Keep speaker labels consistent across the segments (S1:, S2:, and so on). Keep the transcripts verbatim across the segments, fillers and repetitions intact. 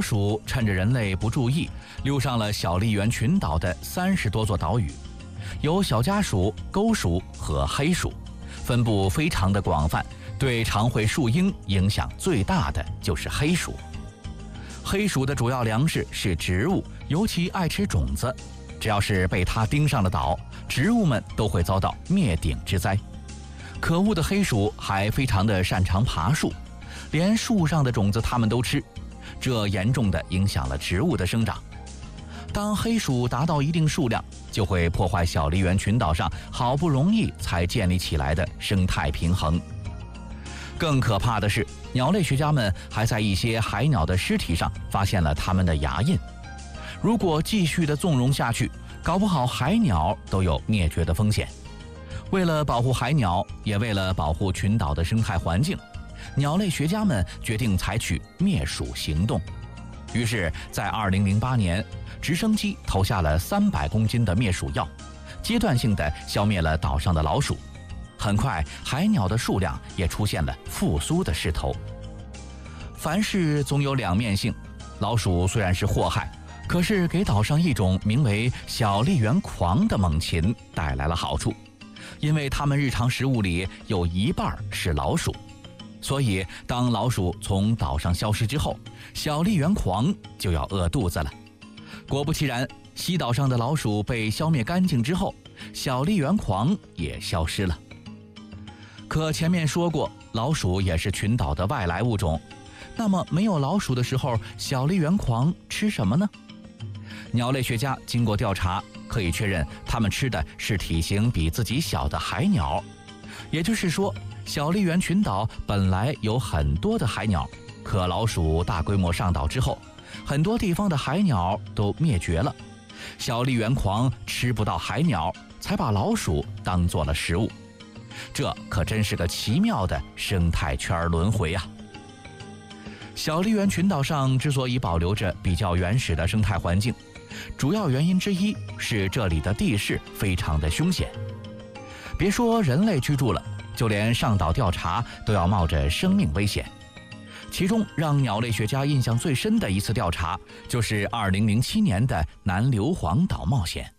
S1: 老鼠趁着人类不注意，溜上了小笠原群岛的三十多座岛屿，有小家鼠、沟鼠和黑鼠，分布非常的广泛。对长喙树鹰影响最大的就是黑鼠。黑鼠的主要粮食是植物，尤其爱吃种子。只要是被它盯上了岛，植物们都会遭到灭顶之灾。可恶的黑鼠还非常的擅长爬树，连树上的种子它们都吃，这严重的影响了植物的生长。当黑鼠达到一定数量，就会破坏小笠原群岛上好不容易才建立起来的生态平衡。更可怕的是，鸟类学家们还在一些海鸟的尸体上发现了它们的牙印。如果继续的纵容下去，搞不好海鸟都有灭绝的风险。为了保护海鸟，也为了保护群岛的生态环境，鸟类学家们决定采取灭鼠行动。于是，在二零零八年，直升机投下了三百公斤的灭鼠药，阶段性地消灭了岛上的老鼠。很快，海鸟的数量也出现了复苏的势头。凡事总有两面性，老鼠虽然是祸害，可是给岛上一种名为小笠原狂的猛禽带来了好处，因为它们日常食物里有一半是老鼠。所以当老鼠从岛上消失之后，小笠原狂就要饿肚子了。果不其然，西岛上的老鼠被消灭干净之后，小笠原狂也消失了。可前面说过，老鼠也是群岛的外来物种，那么没有老鼠的时候，小笠原狂吃什么呢？鸟类学家经过调查，可以确认它们吃的是体型比自己小的海鸟。也就是说，小笠原群岛本来有很多的海鸟，可老鼠大规模上岛之后，很多地方的海鸟都灭绝了。小笠原狂吃不到海鸟，才把老鼠当做了食物。这可真是个奇妙的生态圈轮回啊！小笠原群岛上之所以保留着比较原始的生态环境，主要原因之一是这里的地势非常的凶险。别说人类居住了，就连上岛调查都要冒着生命危险。其中让鸟类学家印象最深的一次调查，就是二零零七年的南硫磺岛冒险。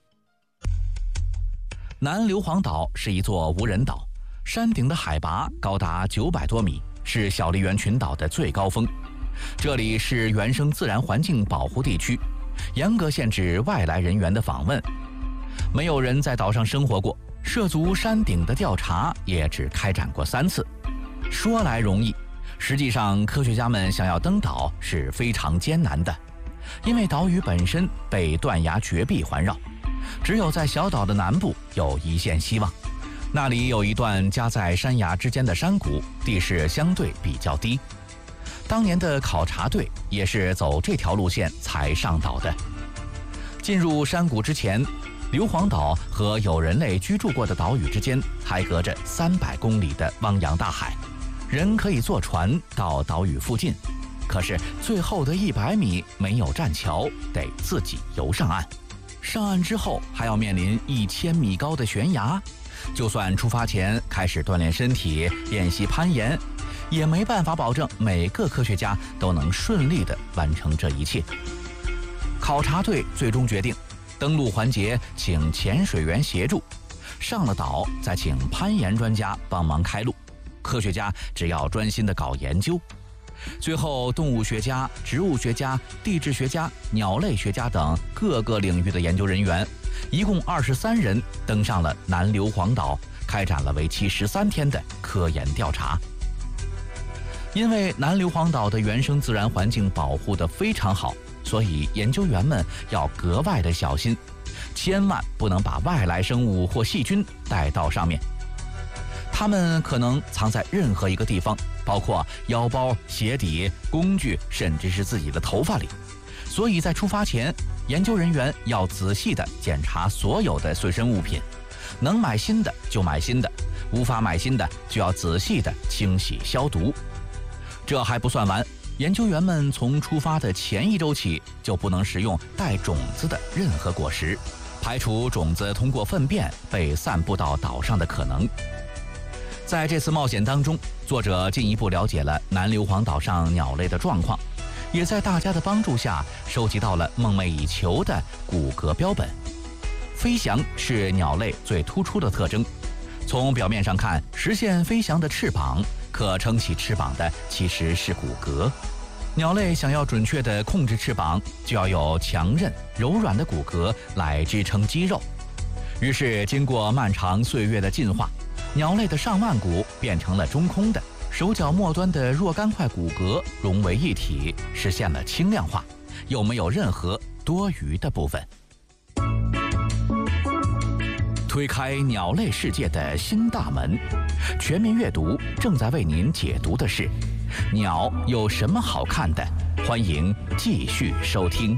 S1: 南硫磺岛是一座无人岛，山顶的海拔高达九百多米，是小笠原群岛的最高峰。这里是原生自然环境保护地区，严格限制外来人员的访问。没有人在岛上生活过，涉足山顶的调查也只开展过三次。说来容易，实际上科学家们想要登岛是非常艰难的，因为岛屿本身被断崖绝壁环绕，只有在小岛的南部有一线希望。那里有一段夹在山崖之间的山谷，地势相对比较低。当年的考察队也是走这条路线才上岛的。进入山谷之前，硫磺岛和有人类居住过的岛屿之间还隔着三百公里的汪洋大海，人可以坐船到岛屿附近，可是最后的一百米没有栈桥，得自己游上岸。上岸之后还要面临一千米高的悬崖，就算出发前开始锻炼身体，练习攀岩，也没办法保证每个科学家都能顺利地完成这一切。考察队最终决定，登陆环节请潜水员协助，上了岛再请攀岩专家帮忙开路，科学家只要专心地搞研究。最后，动物学家、植物学家、地质学家、鸟类学家等各个领域的研究人员，一共二十三人登上了南硫磺岛，开展了为期十三天的科研调查。因为南硫磺岛的原生自然环境保护得非常好，所以研究员们要格外的小心，千万不能把外来生物或细菌带到上面。它们可能藏在任何一个地方，包括腰包、鞋底、工具，甚至是自己的头发里。所以在出发前，研究人员要仔细地检查所有的随身物品，能买新的就买新的，无法买新的就要仔细地清洗消毒。这还不算完，研究员们从出发的前一周起就不能食用带种子的任何果实，排除种子通过粪便被散布到岛上的可能。在这次冒险当中，作者进一步了解了南硫磺岛上鸟类的状况， 也在大家的帮助下收集到了梦寐以求的骨骼标本。飞翔是鸟类最突出的特征，从表面上看，实现飞翔的翅膀，可撑起翅膀的其实是骨骼。鸟类想要准确地控制翅膀，就要有强韧、柔软的骨骼来支撑肌肉。于是，经过漫长岁月的进化，鸟类的上腕骨变成了中空的，手脚末端的若干块骨骼融为一体，实现了轻量化，又没有任何多余的部分。推开鸟类世界的新大门，全民阅读正在为您解读的是：鸟有什么好看的？欢迎继续收听。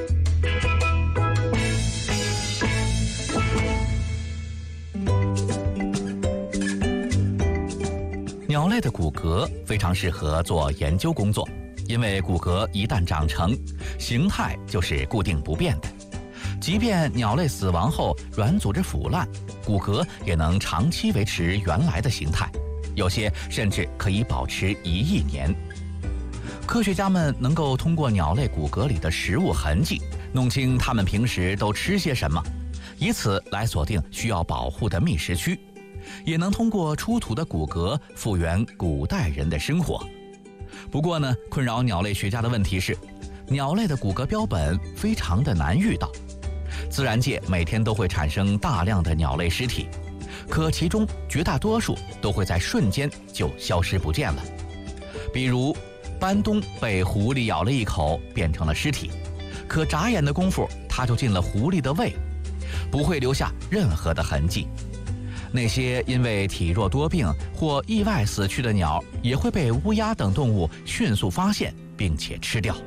S1: 鸟类的骨骼非常适合做研究工作，因为骨骼一旦长成，形态就是固定不变的。即便鸟类死亡后软组织腐烂，骨骼也能长期维持原来的形态，有些甚至可以保持一亿年。科学家们能够通过鸟类骨骼里的食物痕迹，弄清它们平时都吃些什么，以此来锁定需要保护的觅食区，也能通过出土的骨骼复原古代人的生活。不过呢，困扰鸟类学家的问题是，鸟类的骨骼标本非常的难遇到。自然界每天都会产生大量的鸟类尸体，可其中绝大多数都会在瞬间就消失不见了。比如斑冬被狐狸咬了一口变成了尸体，可眨眼的功夫它就进了狐狸的胃，不会留下任何的痕迹。那些因为体弱多病或意外死去的鸟也会被乌鸦等动物迅速发现并且吃掉。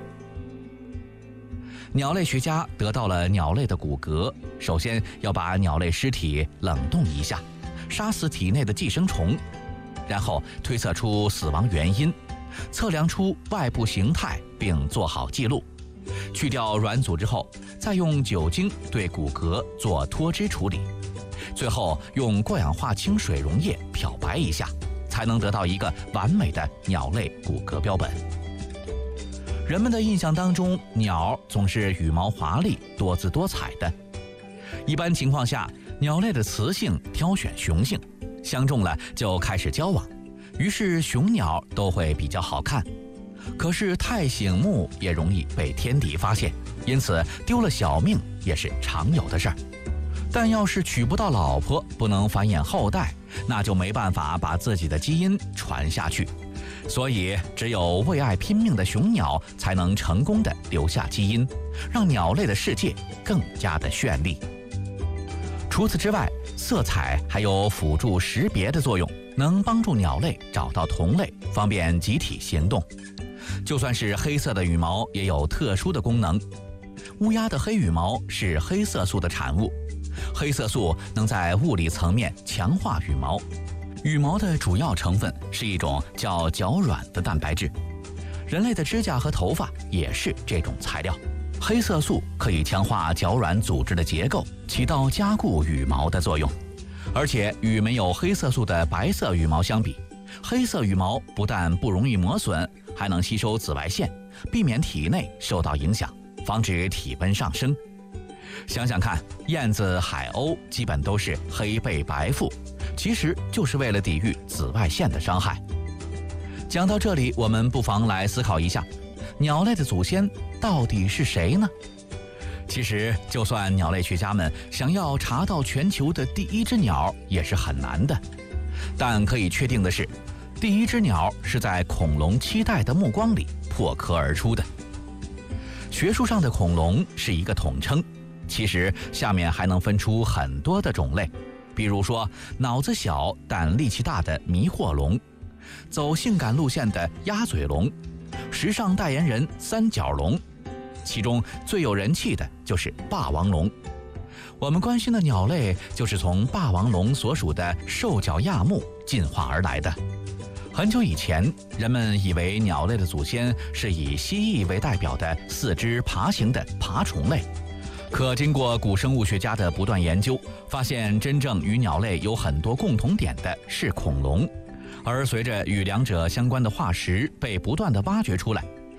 S1: 鸟类学家得到了鸟类的骨骼，首先要把鸟类尸体冷冻一下，杀死体内的寄生虫，然后推测出死亡原因，测量出外部形态并做好记录。去掉软组织后，再用酒精对骨骼做脱脂处理，最后用过氧化氢水溶液漂白一下，才能得到一个完美的鸟类骨骼标本。人们的印象当中，鸟总是羽毛华丽、多姿多彩的。一般情况下，鸟类的雌性挑选雄性，相中了就开始交往，于是雄鸟都会比较好看。可是太醒目也容易被天敌发现，因此丢了小命也是常有的事儿。但要是娶不到老婆，不能繁衍后代，那就没办法把自己的基因传下去。所以，只有为爱拼命的雄鸟才能成功地留下基因，让鸟类的世界更加的绚丽。除此之外，色彩还有辅助识别的作用，能帮助鸟类找到同类，方便集体行动。就算是黑色的羽毛，也有特殊的功能。乌鸦的黑羽毛是黑色素的产物，黑色素能在物理层面强化羽毛。羽毛的主要成分是一种叫角软的蛋白质，人类的指甲和头发也是这种材料。黑色素可以强化角软组织的结构，起到加固羽毛的作用。而且与没有黑色素的白色羽毛相比，黑色羽毛不但不容易磨损，还能吸收紫外线，避免体内受到影响，防止体温上升。想想看，燕子、海鸥基本都是黑背白腹，其实就是为了抵御紫外线的伤害。讲到这里，我们不妨来思考一下，鸟类的祖先到底是谁呢？其实，就算鸟类学家们想要查到全球的第一只鸟，也是很难的。但可以确定的是，第一只鸟是在恐龙期待的目光里破壳而出的。学术上的恐龙是一个统称，其实下面还能分出很多的种类，比如说脑子小但力气大的迷惑龙，走性感路线的鸭嘴龙，时尚代言人三角龙，其中最有人气的就是霸王龙。我们关心的鸟类就是从霸王龙所属的兽脚亚目进化而来的。很久以前，人们以为鸟类的祖先是以蜥蜴为代表的四肢爬行的爬虫类，可经过古生物学家的不断研究，发现真正与鸟类有很多共同点的是恐龙。而随着与两者相关的化石被不断的挖掘出来，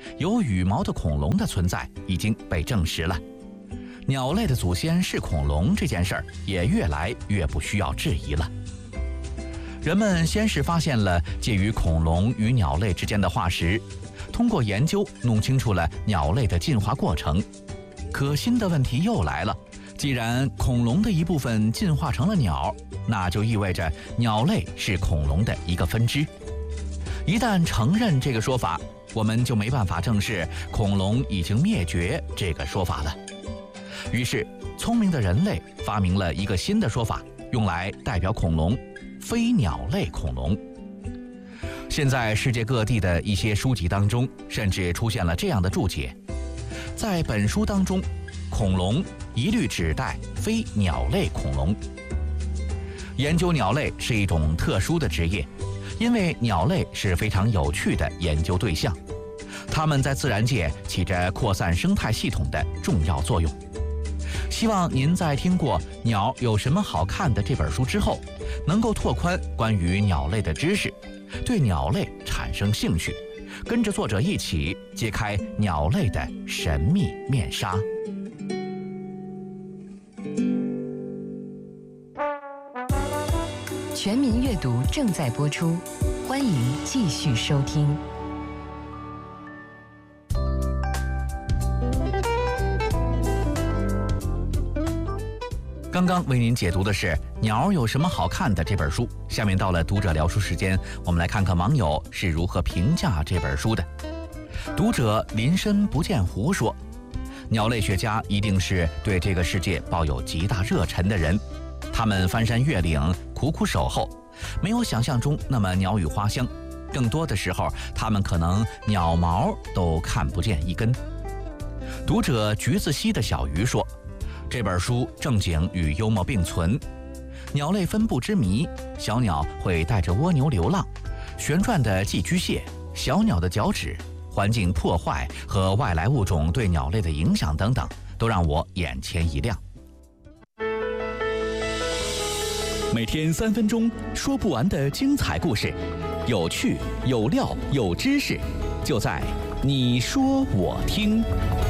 S1: 有羽毛的恐龙的存在已经被证实了。鸟类的祖先是恐龙这件事儿也越来越不需要质疑了。人们先是发现了介于恐龙与鸟类之间的化石，通过研究弄清楚了鸟类的进化过程。可新的问题又来了，既然恐龙的一部分进化成了鸟，那就意味着鸟类是恐龙的一个分支。一旦承认这个说法，我们就没办法正视恐龙已经灭绝这个说法了。于是，聪明的人类发明了一个新的说法，用来代表恐龙——非鸟类恐龙。现在世界各地的一些书籍当中，甚至出现了这样的注解：在本书当中，恐龙一律指代非鸟类恐龙。研究鸟类是一种特殊的职业，因为鸟类是非常有趣的研究对象，它们在自然界起着扩散生态系统的重要作用。希望您在听过《鸟有什么好看的》这本书之后，能够拓宽关于鸟类的知识，对鸟类产生兴趣，跟着作者一起揭开鸟类的神秘面纱。
S2: 全民阅读正在播出，欢迎继续收听。
S1: 刚刚为您解读的是《鸟有什么好看的》这本书，下面到了读者聊书时间，我们来看看网友是如何评价这本书的。读者林深不见湖说，鸟类学家一定是对这个世界抱有极大热忱的人，他们翻山越岭，苦苦守候，没有想象中那么鸟语花香，更多的时候他们可能鸟毛都看不见一根。读者橘子溪的小鱼说，这本书正经与幽默并存，鸟类分布之谜，小鸟会带着蜗牛流浪，旋转的寄居蟹，小鸟的脚趾，环境破坏和外来物种对鸟类的影响等等，都让我眼前一亮。每天三分钟，说不完的精彩故事，有趣有料有知识，就在你说我听。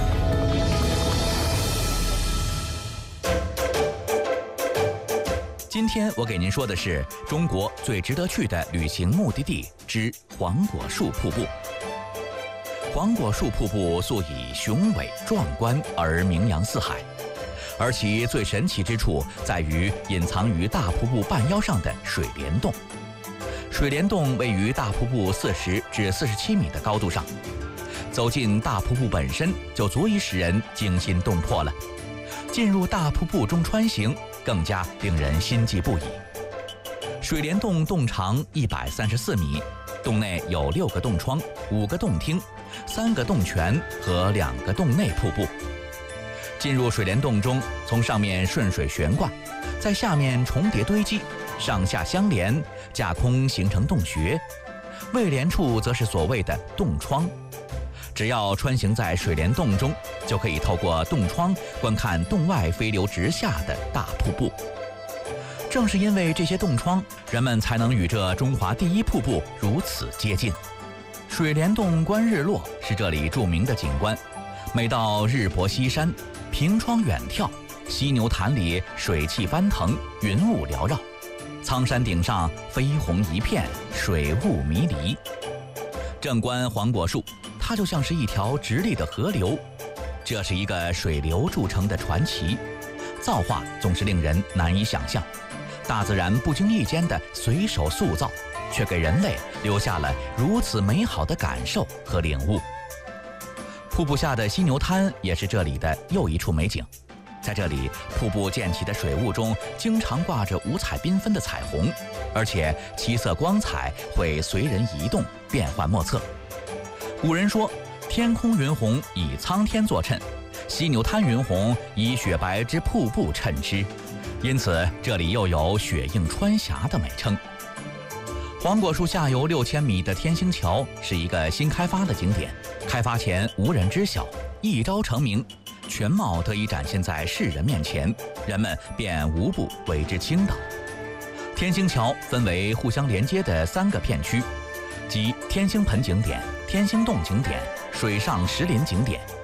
S1: 今天我给您说的是中国最值得去的旅行目的地之黄果树瀑布。黄果树瀑布素以雄伟壮观而名扬四海，而其最神奇之处在于隐藏于大瀑布半腰上的水帘洞。水帘洞位于大瀑布四十至四十七米的高度上，走进大瀑布本身就足以使人惊心动魄了。进入大瀑布中穿行，更加令人心悸不已。水帘洞洞长一百三十四米，洞内有六个洞窗、五个洞厅、三个洞泉和两个洞内瀑布。进入水帘洞中，从上面顺水悬挂，在下面重叠堆积，上下相连，架空形成洞穴。位连处则是所谓的洞窗。只要穿行在水帘洞中，就可以透过洞窗观看洞外飞流直下的大瀑布。正是因为这些洞窗，人们才能与这中华第一瀑布如此接近。水帘洞观日落是这里著名的景观，每到日薄西山，凭窗远眺，犀牛潭里水汽翻腾，云雾缭绕，苍山顶上绯红一片，水雾迷离。正观黄果树，它就像是一条直立的河流，这是一个水流铸成的传奇，造化总是令人难以想象。大自然不经意间的随手塑造，却给人类留下了如此美好的感受和领悟。瀑布下的犀牛滩也是这里的又一处美景，在这里，瀑布溅起的水雾中经常挂着五彩缤纷的彩虹，而且七色光彩会随人移动，变幻莫测。古人说，天空云红以苍天作衬，犀牛滩云红以雪白之瀑布衬之，因此这里又有雪映川峡的美称。黄果树下游六千米的天星桥是一个新开发的景点，开发前无人知晓，一朝成名，全貌得以展现在世人面前，人们便无不为之倾倒。天星桥分为互相连接的三个片区，即天星盆景点、天星洞景点、 水上石林景点。